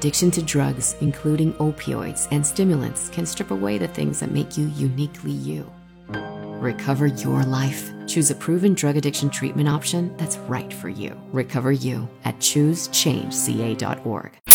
Addiction to drugs, including opioids and stimulants, can strip away the things that make you uniquely you. Recover your life. Choose a proven drug addiction treatment option that's right for you. Recover you at ChooseChangeCA.org.